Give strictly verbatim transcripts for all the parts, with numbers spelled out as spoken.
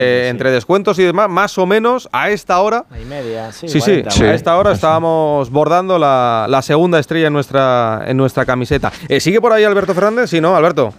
Eh, sí. Entre descuentos y demás, más o menos a esta hora. Y media, sí. Sí, cuarenta, sí, sí. A esta hora estábamos bordando la, la segunda estrella en nuestra, en nuestra camiseta. Eh, ¿Sigue por ahí Alberto Fernández? Sí, ¿no, Alberto?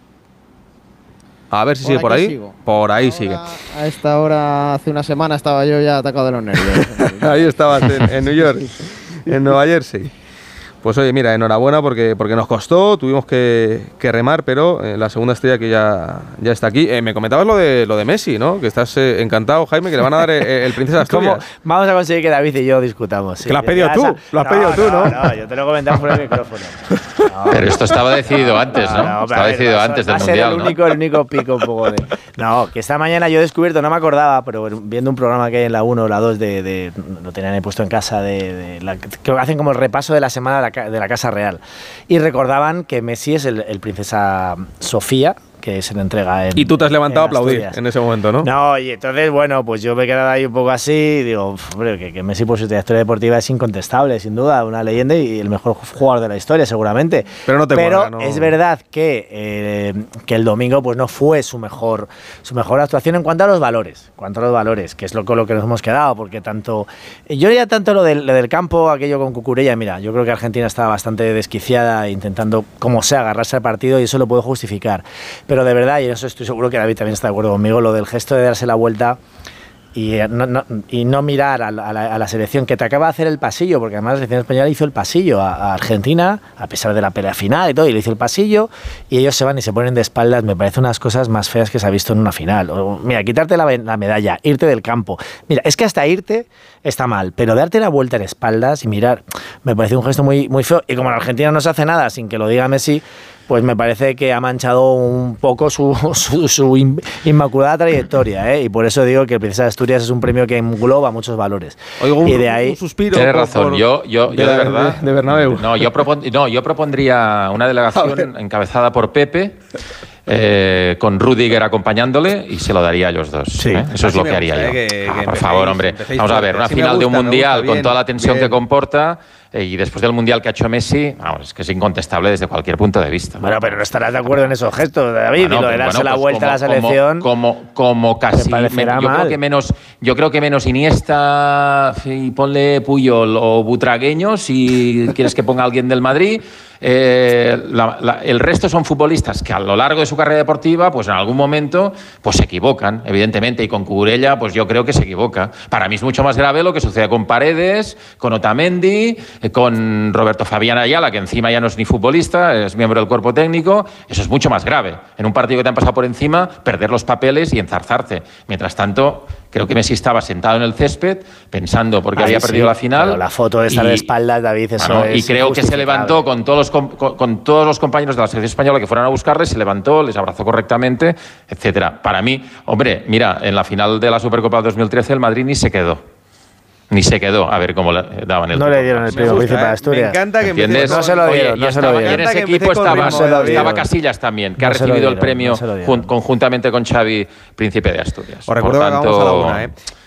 A ver si por sigue por ahí. Sigo. Por ahí ahora, sigue. A esta hora, hace una semana, estaba yo ya atacado de los nervios. Ahí estabas en, en New York, en Nueva Jersey. Pues oye, mira, enhorabuena porque, porque nos costó, tuvimos que, que remar, pero eh, la segunda estrella que ya, ya está aquí. Eh, me comentabas lo de lo de Messi, ¿no? Que estás eh, encantado, Jaime, que le van a dar eh, el Princesa Asturias. ¿Cómo? Vamos a conseguir que David y yo discutamos. Sí. Que lo has pedido tú, lo has no, pedido tú, ¿no? No, no, yo te lo he comentado por el micrófono. No. Pero esto estaba decidido antes, ¿no? no estaba decidido va, antes del Mundial, el único, ¿no? el único pico un poco de... No, que esta mañana yo he descubierto, no me acordaba, pero viendo un programa que hay en la uno o la dos, de, de, lo tenían ahí puesto en casa, de, de la, que hacen como el repaso de la semana de la, de la Casa Real. Y recordaban que Messi es el, el Princesa Sofía, que se le entrega en... Y tú te has levantado a aplaudir en ese momento, ¿no? No, y entonces, bueno, pues yo me he quedado ahí un poco así y digo, hombre, que, que Messi por su trayectoria deportiva es incontestable, sin duda, una leyenda y el mejor jugador de la historia, seguramente. Pero no te Pero cuadra, ¿no? Es verdad que, eh, que el domingo pues no fue su mejor, su mejor actuación en cuanto a los valores, en cuanto a los valores, que es lo, con lo que nos hemos quedado, porque tanto... Yo ya tanto lo del, lo del campo, aquello con Cucurella, mira, yo creo que Argentina estaba bastante desquiciada intentando, como sea, agarrarse al partido y eso lo puedo justificar. Pero de verdad, y eso estoy seguro que David también está de acuerdo conmigo, lo del gesto de darse la vuelta y no, no, y no mirar a la, a, la, a la selección que te acaba de hacer el pasillo, porque además la selección española hizo el pasillo a, a Argentina, a pesar de la pelea final y todo, y le hizo el pasillo, y ellos se van y se ponen de espaldas. Me parece unas cosas más feas que se ha visto en una final. O, mira, quitarte la, la medalla, irte del campo. Mira, es que hasta irte está mal, pero darte la vuelta en espaldas y mirar, me parece un gesto muy, muy feo. Y como en Argentina no se hace nada sin que lo diga Messi, pues me parece que ha manchado un poco su, su, su inmaculada trayectoria, ¿eh? Y por eso digo que el Princesa de Asturias es un premio que engloba muchos valores. Oigo un, y de ahí, un suspiro. Tienes razón, por, yo, yo, yo de, de verdad... De, de Bernabéu. No, yo, propon, no, yo propondría una delegación encabezada por Pepe, Eh, con Rüdiger acompañándole y se lo daría a ellos dos. Sí. ¿eh? Eso es lo que haría yo. Que, que ah, por favor, hombre. Vamos a ver, una final de un mundial con toda la tensión que comporta eh, y después del mundial que ha hecho Messi, vamos, es que es incontestable desde cualquier punto de vista. Bueno, pero no estarás de acuerdo en esos gestos, David, bueno, y lo de darse bueno, pues la vuelta como, a la selección. Como, como, como casi. Me, yo mal. creo que menos, yo creo que menos Iniesta y ponle Puyol o Butragueño, si quieres que ponga a alguien del Madrid. Eh, la, la, el resto son futbolistas que a lo largo de su carrera deportiva, pues en algún momento, pues se equivocan, evidentemente, y con Cucurella, pues yo creo que se equivoca. Para mí es mucho más grave lo que sucede con Paredes, con Otamendi, eh, con Roberto Fabián Ayala, que encima ya no es ni futbolista, es miembro del cuerpo técnico. Eso es mucho más grave. En un partido que te han pasado por encima, perder los papeles y enzarzarte. Mientras tanto, creo que Messi estaba sentado en el césped pensando porque Ay, había sí, perdido la final. Pero la foto de estar y, de espaldas, David, eso bueno, es y creo que se levantó con todos los Con, con todos los compañeros de la selección española que fueron a buscarles, se levantó, les abrazó correctamente, etcétera. Para mí, hombre, mira, en la final de la Supercopa dos mil trece el Madrid ni se quedó. Ni se quedó a ver cómo le daban el No le dieron el premio Príncipe de Asturias. Me encanta que ¿entiendes? No se lo dieron, Oye, no se lo dieron. En ese equipo estaba, estaba Casillas también, que no ha recibido dieron, el premio no jun, conjuntamente con Xavi, Príncipe de Asturias. Os recuerdo tanto, que vamos a la una, ¿eh?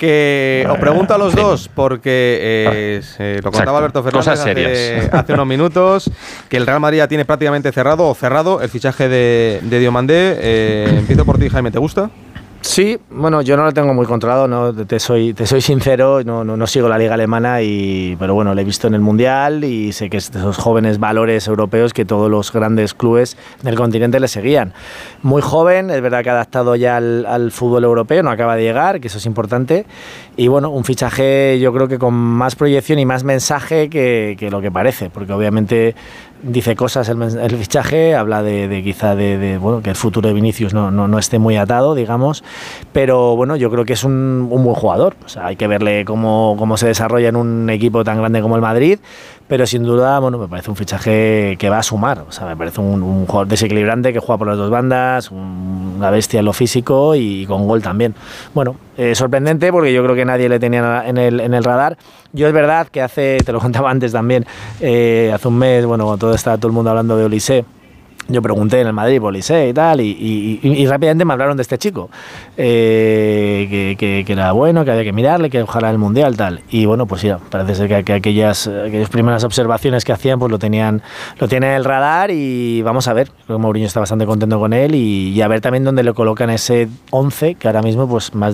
Que os pregunto a los dos, porque eh, se lo contaba Alberto Fernández hace, hace unos minutos, que el Real Madrid ya tiene prácticamente cerrado o cerrado el fichaje de, de Diomandé. Eh, empiezo por ti, Jaime, ¿te gusta? Sí, bueno, yo no lo tengo muy controlado, no te soy, te soy sincero, no, no, no sigo la liga alemana, y, pero bueno, lo he visto en el Mundial y sé que es de esos jóvenes valores europeos que todos los grandes clubes del continente le seguían. Muy joven, es verdad que ha adaptado ya al, al fútbol europeo, no acaba de llegar, que eso es importante, y bueno, un fichaje yo creo que con más proyección y más mensaje que, que lo que parece, porque obviamente dice cosas el, el fichaje, habla de, de quizá de, de bueno, que el futuro de Vinicius no, no, no esté muy atado, digamos, pero bueno, yo creo que es un, un buen jugador. O sea, hay que verle cómo, cómo se desarrolla en un equipo tan grande como el Madrid, pero sin duda, bueno, me parece un fichaje que va a sumar. O sea, me parece un, un jugador desequilibrante que juega por las dos bandas, un, una bestia en lo físico y con gol también. Bueno, eh, sorprendente porque yo creo que nadie le tenía en el, en el radar. Yo es verdad que hace, te lo contaba antes también, eh, hace un mes, bueno, cuando todo está todo el mundo hablando de Olise, yo pregunté en el Madrid por Olise y tal, y, y, y, y rápidamente me hablaron de este chico, eh, que, que, que, que era bueno, que había que mirarle, que ojalá el Mundial, tal. Y bueno, pues ya, parece ser que, que aquellas, aquellas primeras observaciones que hacían, pues lo tenían, lo tienen en el radar y vamos a ver. Creo que Mourinho está bastante contento con él y, y a ver también dónde le colocan ese once, que ahora mismo pues más